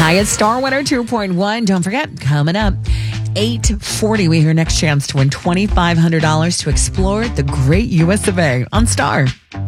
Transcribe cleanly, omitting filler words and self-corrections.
Hi, it's Star 102.1. Don't forget, coming up, 8:40, we hear next chance to win $2,500 to explore the great US of A on Star.